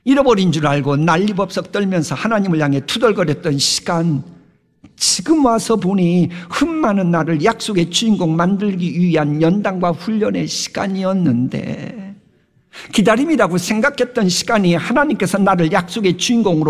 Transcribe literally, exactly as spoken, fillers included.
잃어버린 줄 알고 난리법석 떨면서 하나님을 향해 투덜거렸던 시간, 지금 와서 보니 흠 많은 나를 약속의 주인공 만들기 위한 연단과 훈련의 시간이었는데, 기다림이라고 생각했던 시간이 하나님께서 나를 약속의 주인공으로